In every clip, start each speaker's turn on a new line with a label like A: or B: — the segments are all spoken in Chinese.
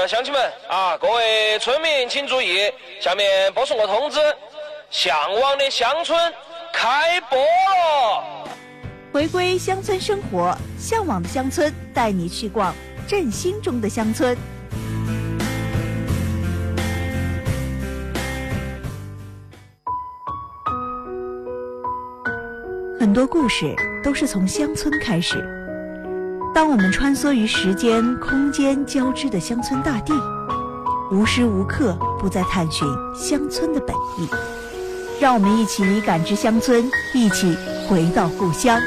A: 乡亲们啊，各位村民请注意，下面播送个通知，向往的乡村开播了。
B: 回归乡村生活，向往的乡村带你去逛振兴中的乡村。很多故事都是从乡村开始。当我们穿梭于时间、空间交织的乡村大地，无时无刻不在探寻乡村的本意。让我们一起感知乡村，一起回到故乡。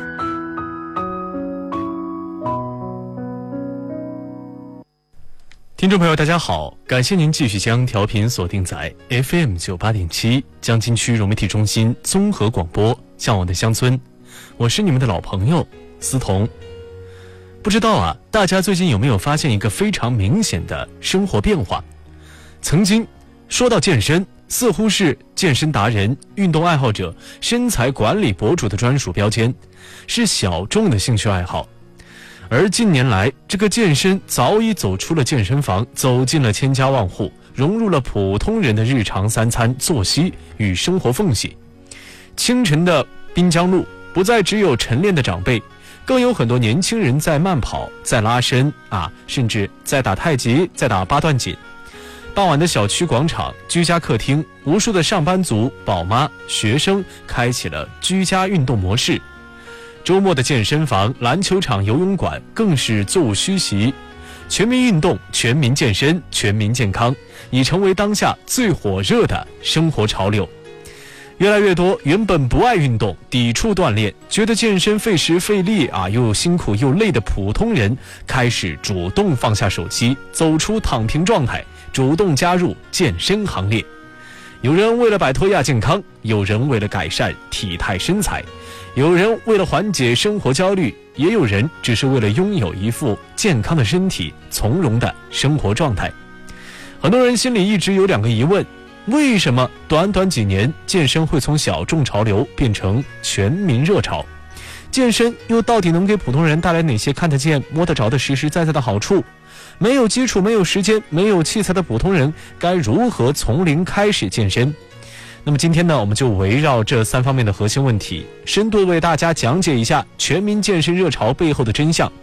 C: 听众朋友大家好，感谢您继续将调频锁定在 FM 98.7江津区融媒体中心综合广播向往的乡村，我是你们的老朋友思彤。不知道啊，大家最近有没有发现一个非常明显的生活变化？曾经说到健身，似乎是健身达人、运动爱好者、身材管理博主的专属标签，是小众的兴趣爱好。而近年来，这个健身早已走出了健身房，走进了千家万户，融入了普通人的日常三餐作息与生活缝隙。清晨的滨江路不再只有晨练的长辈，更有很多年轻人在慢跑，在拉伸甚至在打太极，在打八段锦。傍晚的小区广场、居家客厅，无数的上班族、宝妈、学生开启了居家运动模式。周末的健身房、篮球场、游泳馆更是座无虚席。全民运动、全民健身、全民健康已成为当下最火热的生活潮流。越来越多原本不爱运动、抵触锻炼、觉得健身费时费力又辛苦又累的普通人，开始主动放下手机，走出躺平状态，主动加入健身行列。有人为了摆脱亚健康，有人为了改善体态身材，有人为了缓解生活焦虑，也有人只是为了拥有一副健康的身体、从容的生活状态。很多人心里一直有两个疑问：为什么短短几年，健身会从小众潮流变成全民热潮？健身又到底能给普通人带来哪些看得见、摸得着的实实在在的好处？没有基础、没有时间、没有器材的普通人该如何从零开始健身？那么今天呢，我们就围绕这三方面的核心问题，深度为大家讲解一下全民健身热潮背后的真相。